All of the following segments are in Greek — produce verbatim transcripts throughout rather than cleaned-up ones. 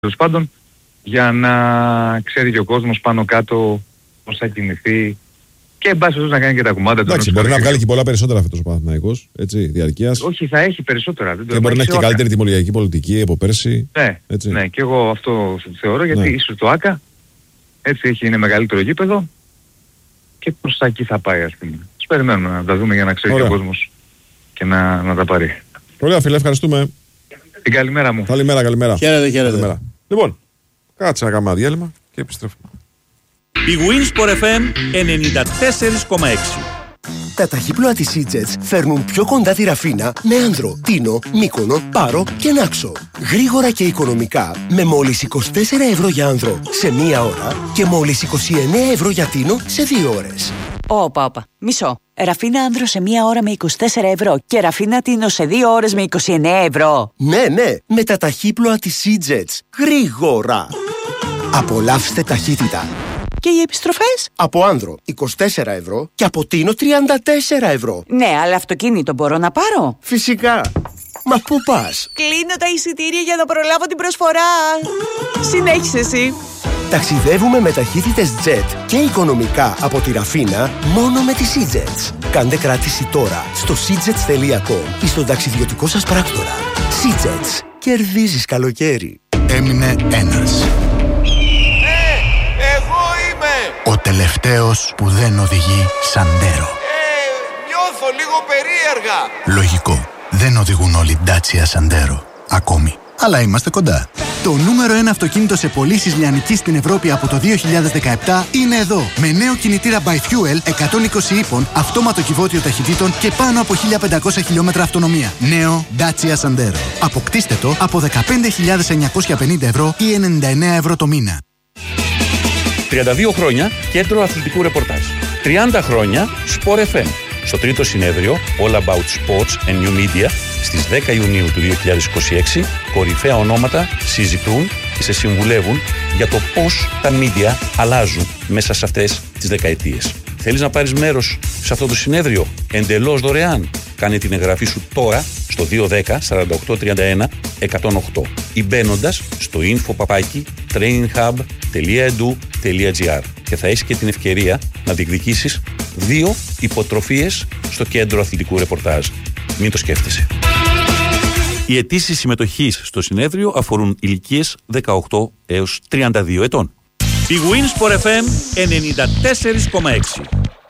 τέλος πάντων, για να ξέρει και ο κόσμος πάνω κάτω πώς θα κινηθεί και εν πάση να κάνει και τα κουμάντα του. Εντάξει, μπορεί να βγάλει και πολλά περισσότερα φέτος ο Παναθηναϊκός, έτσι, διαρκείας. Όχι, θα έχει περισσότερα. Δεν και μπορεί να έχει και καλύτερη τιμολογιακή πολιτική από πέρσι. Ναι, έτσι. Ναι, και εγώ αυτό θεωρώ, γιατί ναι. ίσως το ΆΚΑ έτσι έχει, είναι μεγαλύτερο γήπεδο και προς τα εκεί θα πάει, ας πούμε. Ας περιμένουμε να τα δούμε για να ξέρει και ο κόσμος και να, να τα πάρει. Ωραία, φίλε, ευχαριστούμε. Την καλημέρα μου. Καλημέρα, καλημέρα. Χαίρετε, χαίρετε. Καλημέρα. Λοιπόν, κάτσε να κάνουμε διάλειμμα και επιστρέφουμε. Η Winsport εφ εμ ενενήντα τέσσερα κόμμα έξι. Τα ταχύπλοα της Σίτζετς φέρνουν πιο κοντά τη Ραφίνα με Άνδρο, Τίνο, Μύκονο, Πάρο και Νάξο. Γρήγορα και οικονομικά με μόλις είκοσι τέσσερα ευρώ για Άνδρο σε μία ώρα και μόλις είκοσι εννέα ευρώ για Τίνο σε δύο ώρες. Όπα, όπα. Μισό. Ραφίνα Άνδρο σε μία ώρα με είκοσι τέσσερα ευρώ και Ραφίνα Τίνο σε δύο ώρες με είκοσι εννέα ευρώ. Ναι, ναι, με τα ταχύπλοα της Σίτζετς. Γρήγορα. Απολαύστε ταχύτητα. Και οι επιστροφές? Από Άνδρο είκοσι τέσσερα ευρώ και από Τίνο τριάντα τέσσερα ευρώ. Ναι, αλλά αυτοκίνητο μπορώ να πάρω? Φυσικά. Μα πού πας? Κλείνω τα εισιτήρια για να προλάβω την προσφορά. Συνέχισε εσύ. Ταξιδεύουμε με ταχύτητες Jet και οικονομικά από τη Ραφίνα μόνο με τη Σίτζετς. Κάντε κράτηση τώρα στο σίτζετς τελεία κομ ή στον ταξιδιωτικό σας πράκτορα. Σίτζετς. Κερδίζεις καλοκαίρι. Έμεινε ένας. Ο τελευταίος που δεν οδηγεί Σαντέρο. Ε, νιώθω λίγο περίεργα. Λογικό. Δεν οδηγούν όλοι Dacia Sandero. Ακόμη. Αλλά είμαστε κοντά. Το νούμερο ένα αυτοκίνητο σε πωλήσεις λιανικής στην Ευρώπη από το δύο χιλιάδες δεκαεπτά είναι εδώ. Με νέο κινητήρα by Fuel εκατόν είκοσι ύπων, αυτόματο κυβότιο ταχυτήτων και πάνω από χίλια πεντακόσια χιλιόμετρα αυτονομία. Νέο Dacia Sandero. Αποκτήστε το από δεκαπέντε χιλιάδες εννιακόσια πενήντα ευρώ ή ενενήντα εννέα ευρώ το μήνα. τριάντα δύο χρόνια κέντρο αθλητικού ρεπορτάζ. τριάντα χρόνια Sport εφ εμ. Στο τρίτο συνέδριο All About Sports and New Media στις δέκα Ιουνίου του δύο χιλιάδες είκοσι έξι, κορυφαία ονόματα συζητούν και σε συμβουλεύουν για το πώς τα media αλλάζουν μέσα σε αυτές τις δεκαετίες. Θέλεις να πάρεις μέρος σε αυτό το συνέδριο εντελώς δωρεάν? Κάνε την εγγραφή σου τώρα στο δύο ένα μηδέν σαράντα οκτώ τριάντα ένα εκατόν οκτώ ή μπαίνοντας στο info παπάκι traininghub τελεία edu τελεία gr και θα έχεις και την ευκαιρία να διεκδικήσεις δύο υποτροφίες στο κέντρο αθλητικού ρεπορτάζ. Μην το σκέφτεσαι. Οι αιτήσεις συμμετοχής στο συνέδριο αφορούν ηλικίες δεκαοκτώ έως τριάντα δύο ετών. Η Winsport εφ εμ ενενήντα τέσσερα κόμμα έξι.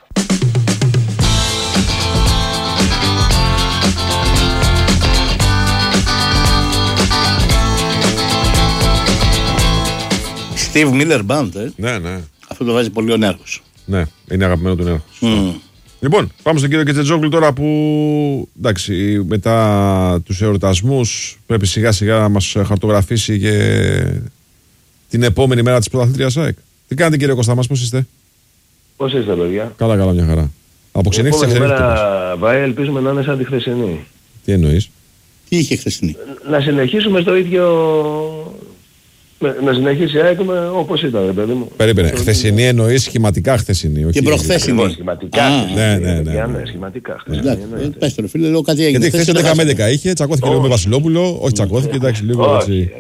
Steve Miller Band, ε. Ναι, ναι. Αυτό το βάζει πολύ ο Νέαρχος. Ναι, είναι αγαπημένο του Νέαρχος. Mm. Λοιπόν, πάμε στον κύριο Κετζετζόγλου τώρα που, εντάξει, μετά τους εορτασμούς πρέπει σιγά σιγά να μας χαρτογραφήσει και την επόμενη μέρα της πρωταθλήτριας ΑΕΚ. Τι κάνετε κύριε Κώστα μας, πώς είστε? Πώς είστε παιδιά? Καλά, καλά, μια χαρά. Από ξενύχτης σε μέρα, Βάη, ελπίζουμε να είναι σαν τη χθεσινή. Τι εννοείς? Τι είχε χθεσινή? Να συνεχίσουμε στο ίδιο... Να συνεχίσει η ΑΕΚ όπως ήταν, παιδί μου. Περίμενε, χθεσινή εννοείς σχηματικά χθεσινή, όχι? Και προχθέσινη. Σχηματικά. Ναι, ναι, ναι. Σχηματικά. Πες το φίλε, λέω κάτι έγινε. Γιατί χθες το δέκα με έντεκα είχε, τσακώθηκε λίγο με Βασιλόπουλο, όχι τσακώθηκε, εντάξει, λίγο έτσι.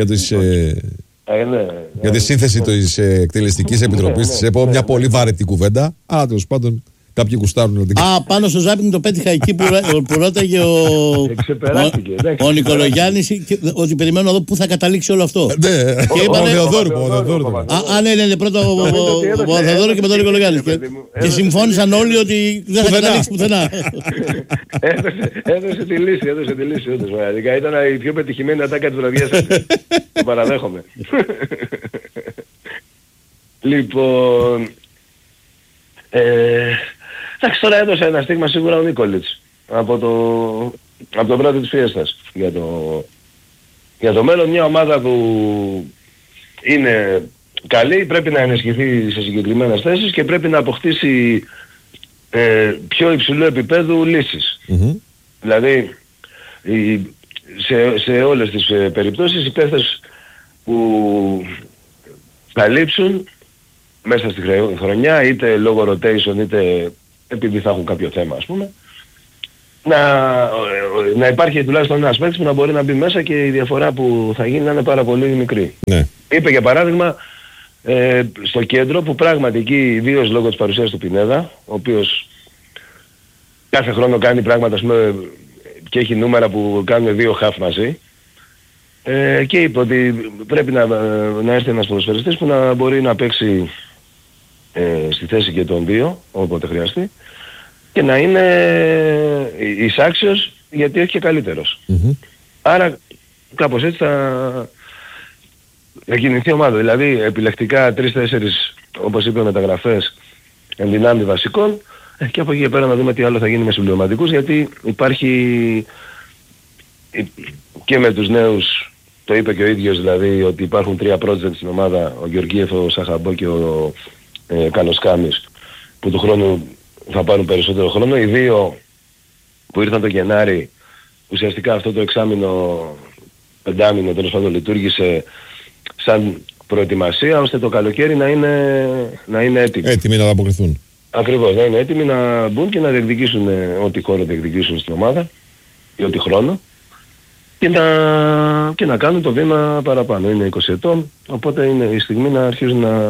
Για τη σύνθεση της εκτελεστικής επιτροπής της ΕΠΟ, μια πολύ βαρετή κουβέντα, αλλά τέλος πάντων κάποιοι γουστάρουν να την κάνουν. Α, πάνω στο ζάπινγκ το πέτυχα εκεί που ρώταγε ο, ο Νικολογιάννης ότι περιμένω να δω πού θα καταλήξει όλο αυτό. Ναι, ο Θεοδόρου. Α, ναι, ναι, πρώτα ο Θεοδόρου και μετά ο Νικολογιάννης. Και συμφώνησαν όλοι ότι δεν θα καταλήξει πουθενά. Έδωσε τη λύση, έδωσε τη λύση. Ήταν η πιο πετυχημένη ατάκα της βραδιάς. Το παραδέχομαι. Λοιπόν... Εντάξει, τώρα έδωσε ένα στίγμα σίγουρα ο Νίκολιτς από το, από το βράδυ της Φιέστας για το, για το μέλλον. Μια ομάδα που είναι καλή, πρέπει να ενισχυθεί σε συγκεκριμένες θέσεις και πρέπει να αποκτήσει ε, πιο υψηλού επίπεδου λύσεις. Mm-hmm. Δηλαδή η, σε, σε όλες τις ε, περιπτώσεις οι παίχτες που θα λείψουν μέσα στη χρονιά, είτε λόγω rotation είτε επειδή θα έχουν κάποιο θέμα ας πούμε, να, να υπάρχει τουλάχιστον ένας παίκτης που να μπορεί να μπει μέσα και η διαφορά που θα γίνει να είναι πάρα πολύ μικρή. Ναι. Είπε για παράδειγμα ε, στο κέντρο που πράγματι εκεί ιδίως λόγω της παρουσίας του Πινέδα, ο οποίος κάθε χρόνο κάνει πράγματα ας πούμε, και έχει νούμερα που κάνουν δύο χαφ μαζί, ε, και είπε ότι πρέπει να, να έρθει ένας ποδοσφαιριστής που να μπορεί να παίξει ε, στη θέση και των δύο όποτε χρειαστεί και να είναι εισάξιος γιατί όχι και καλύτερος. Mm-hmm. Άρα κάπως έτσι θα, θα κινηθεί η ομάδα. Δηλαδή επιλεκτικά τρεις-τέσσερις όπως είπε μεταγραφές εν δυνάμει βασικών και από εκεί και πέρα να δούμε τι άλλο θα γίνει με συμπληρωματικούς, γιατί υπάρχει και με τους νέους, το είπε και ο ίδιος δηλαδή, ότι υπάρχουν τρία project στην ομάδα, ο Γεωργίεφ, ο Σαχαμπό και ο ε, Καλοσκάμης, που του χρόνου θα πάρουν περισσότερο χρόνο. Οι δύο που ήρθαν το Γενάρη, ουσιαστικά αυτό το εξάμηνο, πεντάμηνο τέλος πάντων λειτουργήσε σαν προετοιμασία, ώστε το καλοκαίρι να είναι, να είναι έτοιμοι. Έτοιμοι να ανταποκριθούν. Ακριβώς, να είναι έτοιμοι να μπουν και να διεκδικήσουν ό,τι χώρο διεκδικήσουν στην ομάδα ή ό,τι χρόνο και να, και να κάνουν το βήμα παραπάνω. Είναι είκοσι ετών, οπότε είναι η στιγμή να αρχίζουν να,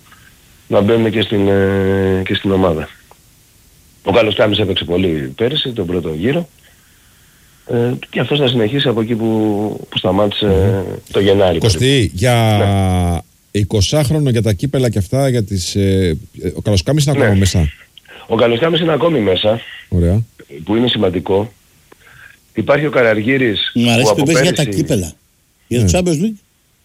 να μπαίνουν και στην, και στην ομάδα. Ο Καλοσκάμης έπαιξε πολύ πέρυσι, τον πρώτο γύρο, ε, και αυτός θα συνεχίσει από εκεί που, που σταμάτησε mm. το Γενάρη. Κωστή, για... Ναι. εικοσάχρονο για τα κύπελα και αυτά, για τις, ε, ο Καλοσκάμης είναι ακόμα ναι. μέσα. Ο Καλοσκάμης είναι ακόμη μέσα. Ωραία. Που είναι σημαντικό. Υπάρχει ο Καραργύρης. Μου αρέσει που πέρυσι... για τα κύπελα. Για το Champions League.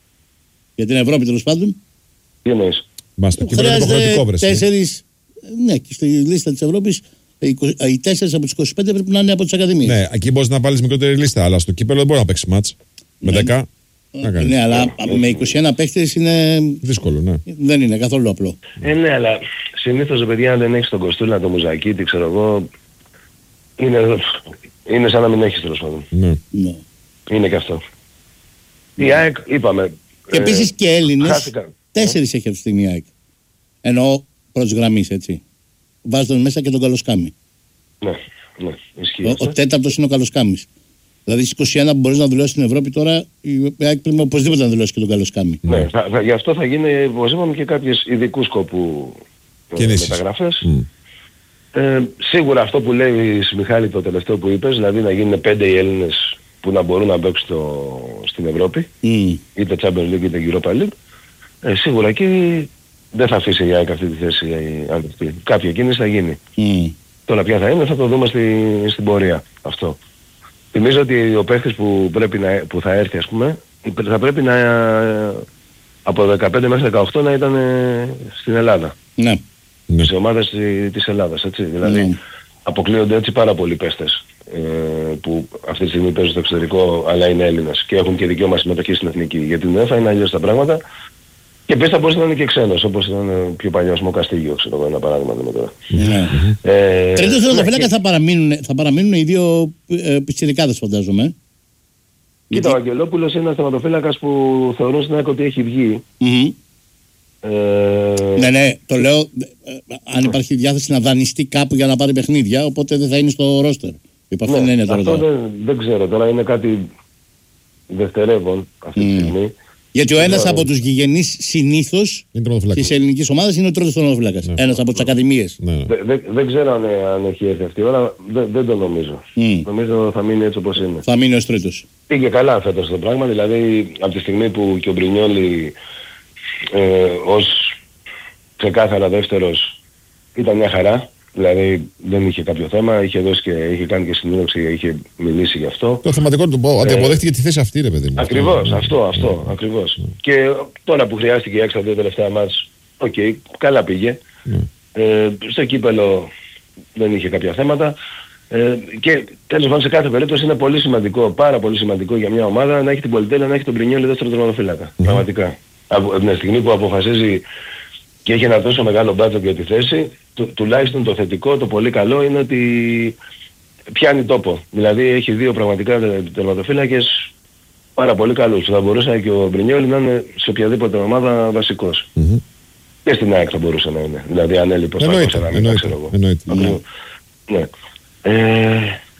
Για την Ευρώπη τέλος πάντων. Τι εννοείς? Μας το κύπελο είναι υποχρεωτικό βρες. Τέσσερις, ναι, και στη λίστα της Ευρώπης οι τέσσερις από τις είκοσι πέντε πρέπει να είναι από τις ακαδημίες. Ναι, εκεί μπορείς να βάλεις μικρότερη λίστα, αλλά στο κύπελο δεν μπορεί να παίξει μάτς. Με δέκα. Ναι, ναι, αλλά με είκοσι ένα παίχτες είναι... δύσκολο, ναι. Δεν είναι καθόλου απλό. Ε, ναι, αλλά συνήθως, παιδιά, αν δεν έχεις τον Κοστούλα, τον Μουζακίτη, ξέρω εγώ, είναι, είναι σαν να μην έχεις τέλος πάντων. Ναι. Ναι. Είναι και αυτό. Η ΑΕΚ, είπαμε... Και ε, επίσης και Έλληνες, χάθηκαν. τέσσερις έχει αυτή τη στιγμή η ΑΕΚ. Εννοώ πρώτης γραμμής, έτσι. Βάζουν μέσα και τον Καλοσκάμη. Ναι, ναι, ισχύει. Ο, ο τέταρτος είναι ο Καλοσκάμης. Δηλαδή στις είκοσι ένα που μπορείς να δουλειώσεις στην Ευρώπη τώρα, η ΑΕΚ πρέπει οπωσδήποτε να δουλειώσει και τον Καλοσκάμη. Ναι, θα, θα, γι' αυτό θα γίνει, όπως είπαμε, και κάποιες ειδικού σκοπού ε, μεταγραφές. Mm. Ε, σίγουρα αυτό που λέει Μιχάλη το τελευταίο που είπες, δηλαδή να γίνουν πέντε οι Έλληνες που να μπορούν να παίξουν στο, στην Ευρώπη, mm. είτε Champions League είτε Europa League, ε, σίγουρα εκεί δεν θα αφήσει η ΑΕΚ αυτή τη θέση ανοιχτή. Κάποια κίνηση θα γίνει. Mm. Τώρα ποια θα είναι θα το δούμε στη, στην πορεία αυτό. Θυμίζω ότι ο παίχτης που, πρέπει να, που θα έρθει, ας πούμε, θα πρέπει να από δεκαπέντε μέχρι δεκαοκτώ να ήταν στην Ελλάδα. Ναι. Στις ομάδες της Ελλάδας, έτσι. Δηλαδή ναι. αποκλείονται έτσι πάρα πολλοί παίχτες ε, που αυτή τη στιγμή παίζουν στο εξωτερικό αλλά είναι Έλληνες και έχουν και δικαίωμα συμμετοχή στην εθνική. Γιατί την ΕΦΑ είναι αλλιώς τα πράγματα. Και επίσης θα μπορούσε να είναι και ξένος, όπως ήταν πιο παλιός μου Καστίγιο, ξέρω εγώ, ένα παράδειγμα με τώρα. Ναι. Ε, Τρίτος τερματοφύλακα θα παραμείνουν, θα παραμείνουν οι δύο ε, πιτσιρικάδες φαντάζομαι. Κοίτα, ο Αγγελόπουλος είναι ένας τερματοφύλακας που θεωρούν στην ΑΕΚ ότι έχει βγει. Mm-hmm. Ε... Ναι, ναι, το λέω, ε, αν υπάρχει διάθεση να δανειστεί κάπου για να πάρει παιχνίδια, οπότε δεν θα είναι στο ρόστερ. Ναι, είναι αυτό τώρα. Δεν, δεν ξέρω, τώρα είναι κάτι δευτερεύον αυτή mm. τη στιγμή. Γιατί ο ένας από τους γηγενείς συνήθως της ελληνικής ομάδας είναι ο τρίτος τερματοφύλακας. Ναι. Ένας από τις ακαδημίες. Ναι, ναι. Δε, δε, δεν ξέρω αν, αν έχει έρθει αυτή η ώρα, δεν, δεν το νομίζω. Mm. Νομίζω θα μείνει έτσι όπως είναι. Θα μείνει ως τρίτος. Πήγε καλά φέτος το πράγμα, δηλαδή από τη στιγμή που και ο Μπρινιόλι ε, ως ξεκάθαρα δεύτερος ήταν μια χαρά. Δηλαδή δεν είχε κάποιο θέμα, είχε δώσει και είχε κάνει και συνέντευξη, είχε μιλήσει γι' αυτό. Το θεματικό του πω, ότι αποδέχτηκε τη θέση αυτή, ρε παιδί μου. Ακριβώς, αυτό, αυτό, mm. ακριβώς. Mm. Και τώρα που χρειάστηκε η έξω τα δύο τελευταία μάτς, οκ, okay, καλά πήγε. Mm. Ε, στο κύπελο δεν είχε κάποια θέματα. Ε, και τέλος πάντων σε κάθε περίπτωση είναι πολύ σημαντικό, πάρα πολύ σημαντικό για μια ομάδα να έχει την πολυτέλεια να έχει τον Πρινιόλι δεύτερο τερματοφύλακα. Mm. Πραγματικά. Από την στιγμή που αποφασίζει και έχει ένα τόσο μεγάλο μπάτζετ για τη θέση, του, τουλάχιστον το θετικό, το πολύ καλό είναι ότι πιάνει τόπο. Δηλαδή έχει δύο πραγματικά τερματοφύλακες πάρα πολύ καλούς. Θα μπορούσε και ο Μπρινιόλι να είναι σε οποιαδήποτε ομάδα βασικός. Mm-hmm. Και στην ΑΕΚ θα μπορούσε να είναι. Δηλαδή αν έλειπε ως τα ξέρω εγώ. Εννοείται. Ναι. Ε,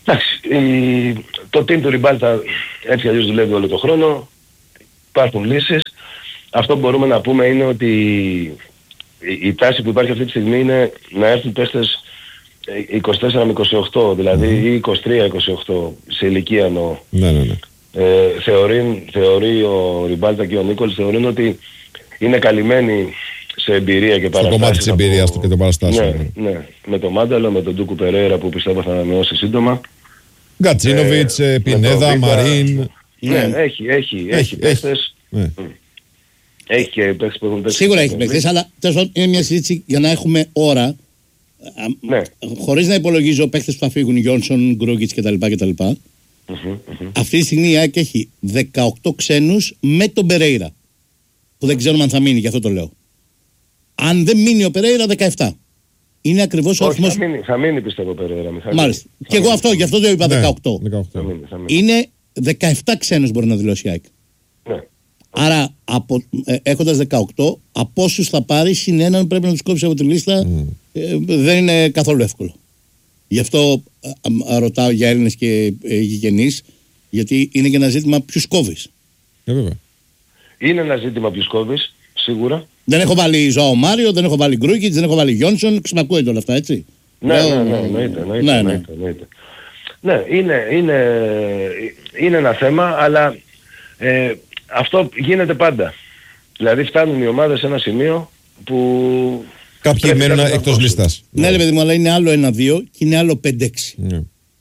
Εντάξει, η, το team του Ριμπάλτα έτσι αλλιώς δουλεύει όλο το χρόνο. Υπάρχουν λύσεις. Αυτό που μπορούμε να πούμε είναι ότι η, η τάση που υπάρχει αυτή τη στιγμή είναι να έρθουν παίχτες είκοσι τέσσερα με είκοσι οκτώ, δηλαδή ή είκοσι τρία είκοσι οκτώ σε ηλικία εννοώ. Ναι, ναι, ναι. Ε, θεωρεί, θεωρεί ο Ριμπάλτα και ο Νίκολς θεωρούν ότι είναι καλυμμένοι σε εμπειρία και παραστάσεις. Στο κομμάτι της εμπειρίας του και των παραστάσεων. Ναι, ναι, με τον Μάνταλο, με τον Ντούκου Περέιρα που πιστεύω θα ανανεώσει σύντομα. Γκατσίνοβιτς, ε, Πινέδα, Μαρίν. Ναι, ναι, έχει, έχει, έχει παίχτες. Ναι. Έχει και παίχτες που έχουν παίξει. Σίγουρα έχει παίχτες, αλλά τέλος είναι μια συζήτηση για να έχουμε ώρα. Ναι. Χωρίς να υπολογίζω παίχτες που θα φύγουν, Γιόνσον, Γκρούγκιτς κτλ. κτλ. Mm-hmm, mm-hmm. Αυτή τη στιγμή η ΑΕΚ έχει δεκαοκτώ ξένους με τον Περέιρα. Που δεν ξέρουμε αν θα μείνει, γι' αυτό το λέω. Αν δεν μείνει ο Περέιρα, δεκαεπτά. Είναι ακριβώς ο αριθμός. Θα μείνει, θα μείνει πιστεύω ο Περέιρα. Μάλιστα. Θα και εγώ αυτό, γι' αυτό το είπα ναι, δεκαοκτώ. δεκαοκτώ. Θα μείνει, θα μείνει. Είναι δεκαεπτά ξένους μπορεί να δηλώσει η ΑΕΚ. Ναι. Άρα από, ε, έχοντας δεκαοκτώ, από όσους θα πάρει συν έναν πρέπει να τους κόψει από τη λίστα. Mm. Ε, δεν είναι καθόλου εύκολο. Γι' αυτό α, α, ρωτάω για Έλληνες και ε, γηγενείς, γιατί είναι και ένα ζήτημα ποιους κόβεις. Ε, βέβαια. Είναι ένα ζήτημα ποιους κόβεις, σίγουρα. Δεν έχω βάλει Ζωάο Μάριο, δεν έχω βάλει Γκρούγκιτς, δεν έχω βάλει Γιόνσον, ξυπακούεται όλα αυτά, έτσι. Ναι, ναι, ναι, εννοείται, εννοείται, ναι, εννοείται, εννοείται. Ναι, είναι, είναι, είναι ένα θέμα, αλλά ε, αυτό γίνεται πάντα. Δηλαδή φτάνουν οι ομάδες σε ένα σημείο που... Κάποιοι μένουν εκτός λίστας. Ναι, ρε παιδί μου, αλλά είναι άλλο ένα-δύο και είναι άλλο πέντε-έξι. Ναι.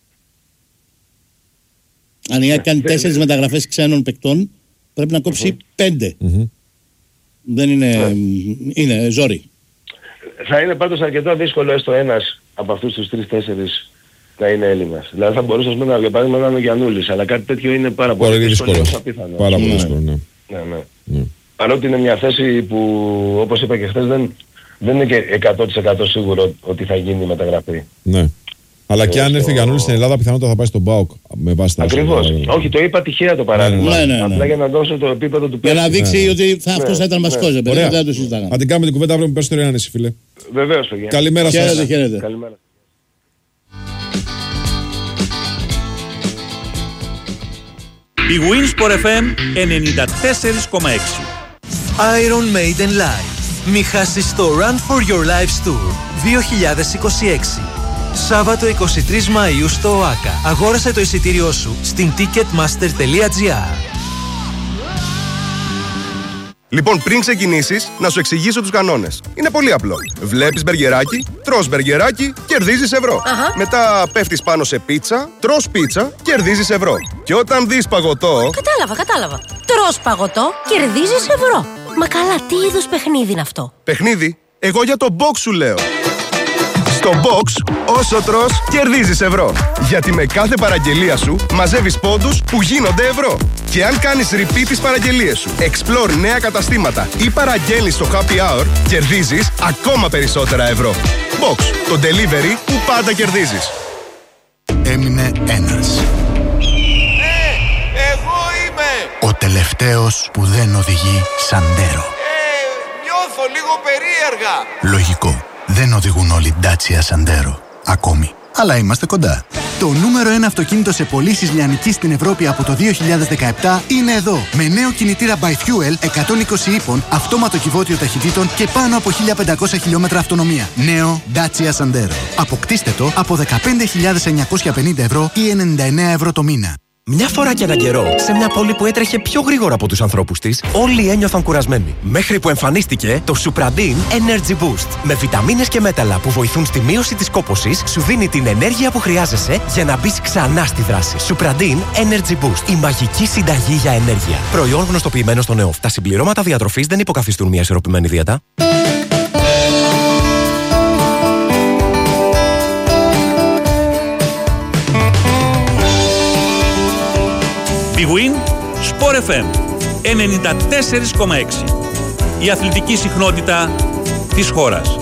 Αν η ΑΕΚ κάνει τέσσερις μεταγραφές ξένων παικτών, πρέπει να κόψει πέντε. Δεν είναι... είναι ζόρι. Θα είναι πάντως αρκετά δύσκολο έστω ένας από αυτούς τους τρεις-τέσσερις να είναι Έλληνας. Δηλαδή θα μπορούσε ας πούμε, για παράδειγμα να είναι ο Γιαννούλης, αλλά κάτι τέτοιο είναι πάρα πολύ, πολύ δύσκολο. Απίθανο. Πάρα πολύ δύσκολο, ναι. Ναι, ναι. ναι. Παρότι είναι μια θέση που όπως είπα και χθες δεν, δεν είναι και εκατό τοις εκατό σίγουρο ότι θα γίνει η μεταγραφή. Ναι. Αλλά και αν έρθει ο Γιαννούλης στην Ελλάδα πιθανότατα θα πάει στον ΠΑΟΚ με βάση τα Ακριβώς. Όχι, το είπα τυχαία το παράδειγμα. Ναι, ναι, ναι. Απλά για να δώσω το επίπεδο του παίκτη. Για να δείξει ναι. ότι θα, αυτός ναι. θα ήταν βασικός. Ναι. Ωραία. Δεν το συζητάγαμε. Αν την κάνουμε την κουβέντα αύριο με πες στο Ριάννη, φίλε. Βεβαίως, παιδιά. Καλημέρα σας. Χαίρετε, χαίρετε. Καλημέρα. Η Winsport εφ εμ ενενήντα τέσσερα κόμμα έξι. Iron Maiden Live. Μη χάσεις το Run for Your Life Tour δύο χιλιάδες είκοσι έξι. Σάββατο εικοστή τρίτη Μαΐου στο ΟΑΚΑ. Αγόρασε το εισιτήριό σου στην ticketmaster τελεία gr. Λοιπόν, πριν ξεκινήσεις, να σου εξηγήσω τους κανόνες. Είναι πολύ απλό. Βλέπεις μπεργκεράκι, τρως μπεργκεράκι, κερδίζεις ευρώ. Αχα. Μετά πέφτεις πάνω σε πίτσα, τρως πίτσα, κερδίζεις ευρώ. Και όταν δεις παγωτό... Κατάλαβα, κατάλαβα. Τρως παγωτό, κερδίζεις ευρώ. Μα καλά, τι είδους παιχνίδι είναι αυτό? Παιχνίδι? Εγώ για το box σου λέω. Στο box, όσο τρως, κερδίζεις ευρώ. Γιατί με κάθε παραγγελία σου μαζεύεις πόντους που γίνονται ευρώ. Και αν κάνεις repeat τις παραγγελίες σου, explore νέα καταστήματα ή παραγγέλνεις στο happy hour, κερδίζεις ακόμα περισσότερα ευρώ. Box, το delivery που πάντα κερδίζεις. Έμεινε ένας. Ε, εγώ είμαι! Ο τελευταίος που δεν οδηγεί Σαντέρο. Ε, νιώθω λίγο περίεργα. Λογικό. Δεν οδηγούν όλοι Dacia Sandero. Ακόμη. Αλλά είμαστε κοντά. Το νούμερο ένα αυτοκίνητο σε πωλήσεις λιανικής στην Ευρώπη από το δύο χιλιάδες δεκαεπτά είναι εδώ. Με νέο κινητήρα by Fuel εκατόν είκοσι ύπων, αυτόματο κυβότιο ταχυτήτων και πάνω από χίλια πεντακόσια χιλιόμετρα αυτονομία. Νέο Dacia Sandero. Αποκτήστε το από δεκαπέντε χιλιάδες εννιακόσια πενήντα ευρώ ή ενενήντα εννέα ευρώ το μήνα. Μια φορά και έναν καιρό, σε μια πόλη που έτρεχε πιο γρήγορα από τους ανθρώπους της, όλοι ένιωθαν κουρασμένοι. Μέχρι που εμφανίστηκε το Supradin Energy Boost. Με βιταμίνες και μέταλλα που βοηθούν στη μείωση της κόπωσης, σου δίνει την ενέργεια που χρειάζεσαι για να μπεις ξανά στη δράση. Supradin Energy Boost. Η μαγική συνταγή για ενέργεια. Προϊόν γνωστοποιημένο στον ΕΟΦ. Τα συμπληρώματα διατροφής δεν υποκαθιστούν μια ισορροπημένη δίαιτα. Big Win, Sport εφ εμ ενενήντα τέσσερα κόμμα έξι. Η αθλητική συχνότητα της χώρας.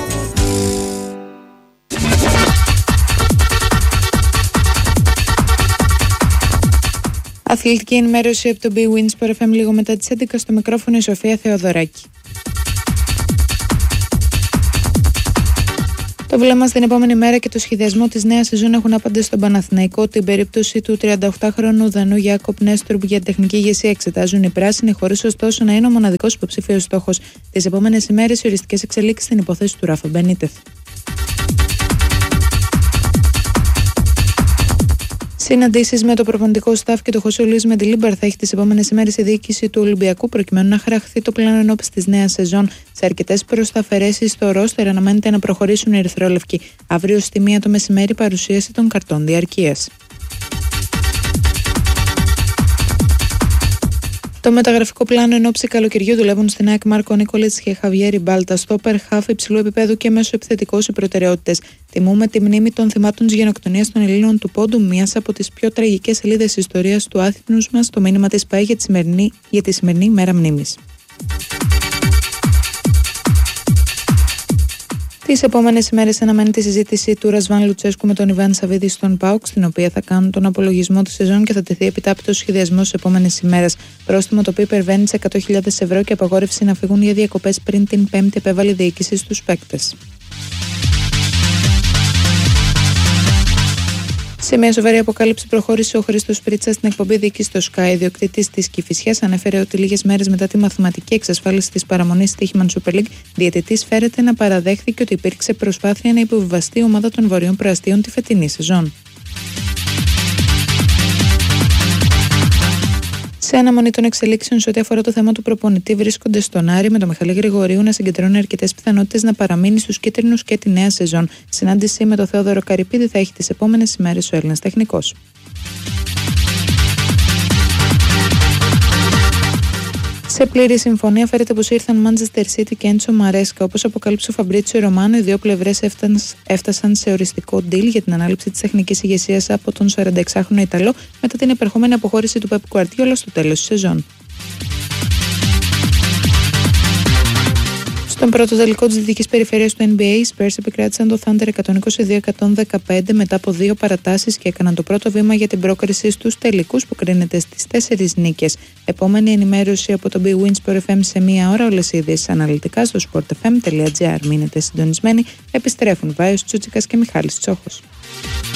Αθλητική ενημέρωση από το Big Win Sport εφ εμ λίγο μετά τις έντεκα, στο μικρόφωνο η Σοφία Θεοδωράκη. Το βλέμμα στην επόμενη μέρα και το σχεδιασμό της νέας σεζόν έχουν άπαντες στον Παναθηναϊκό. Την περίπτωση του τριανταοκτάχρονου Δανού Γιάκοπ Νέστρουμπ για τεχνική ηγεσία εξετάζουν οι πράσινοι, χωρίς ωστόσο να είναι ο μοναδικός υποψήφιος στόχος. Τις επόμενες ημέρες οι οριστικές εξελίξεις στην υπόθεση του Ράφα Μπενίτεθ. Συναντήσεις με το προπονητικό staff και το Χωσέ Λουίς Μεντιλίμπαρ θα έχει τις επόμενες ημέρες η διοίκηση του Ολυμπιακού προκειμένου να χαραχθεί το πλάνο ενόψει της νέας σεζόν. Σε αρκετές προσταφαιρέσεις στο ρόστερ αναμένεται να προχωρήσουν οι ερυθρόλευκοι. Αύριο στη μία το μεσημέρι παρουσίαση των καρτών διαρκείας. Το μεταγραφικό πλάνο εν ώψη καλοκαιριού δουλεύουν στην ΑΕΚ Μάρκο Νίκολετς και Χαβιέρι Μπάλτα. Στόπερ, χαφ υψηλού επίπεδου και μέσω επιθετικός οι προτεραιότητες. Τιμούμε τη μνήμη των θυμάτων της γενοκτονίας των Ελλήνων του Πόντου, μιας από τις πιο τραγικές σελίδες ιστορίας του άθλητου μας. Το μήνυμα της ΠΑΕ για τη σημερινή, για τη σημερινή μέρα μνήμης. Τις επόμενες ημέρες αναμένεται η συζήτηση του Ρασβάν Λουτσέσκου με τον Ιβάν Σαββίδη στον ΠΑΟΚ, στην οποία θα κάνουν τον απολογισμό της σεζόν και θα τεθεί επιτάπητος σχεδιασμός στις επόμενες ημέρες. Πρόστιμο το οποίο υπερβαίνει τις εκατό χιλιάδες ευρώ και απαγόρευση να φύγουν για διακοπές πριν την Πέμπτη επέβαλε η διοίκηση στους παίκτες. Σε μια σοβαρή αποκάλυψη προχώρησε ο Χρήστος Πρίτσα στην εκπομπή Δίκη στο Sky. Ο ιδιοκτήτης της Κηφισιάς ανέφερε ότι λίγες μέρες μετά τη μαθηματική εξασφάλιση της παραμονής Στοίχημαν Super League, διαιτητής φέρεται να παραδέχθηκε ότι υπήρξε προσπάθεια να υποβιβαστεί η ομάδα των Βορείων Προαστίων τη φετινή σεζόν. Σε αναμονή των εξελίξεων σε ό,τι αφορά το θέμα του προπονητή, βρίσκονται στον Άρη με τον Μιχάλη Γρηγορίου να συγκεντρώνει αρκετές πιθανότητες να παραμείνει στους κίτρινους και τη νέα σεζόν. Συνάντηση με τον Θεόδωρο Καρυπίδη θα έχει τις επόμενες ημέρες ο Έλληνας τεχνικός. Σε πλήρη συμφωνία φέρεται πως ήρθαν Manchester City και Έντσο Μαρέσκα. Όπως αποκάλυψε ο Φαμπρίτσιο Ρωμάνο, οι δύο πλευρές έφτασαν σε οριστικό deal για την ανάληψη της τεχνικής ηγεσίας από τον σαρανταεξάχρονο Ιταλό μετά την επερχόμενη αποχώρηση του Πεπ Γκουαρντιόλα στο τέλος της σεζόν. Στον πρώτο τελικό της δυτικής περιφέρειας του N B A, οι Spurs επικράτησαν το Thunder εκατόν είκοσι δύο εκατόν δεκαπέντε μετά από δύο παρατάσεις και έκαναν το πρώτο βήμα για την πρόκριση στους τελικούς που κρίνεται στις τέσσερις νίκες. Επόμενη ενημέρωση από το Big Win Sport εφ εμ σε μία ώρα. Όλες οι ειδήσεις αναλυτικά στο sportfm τελεία gr. Μείνετε συντονισμένοι. Επιστρέφουν Βάιος Τσούτσικας και Μιχάλης Τσόχος.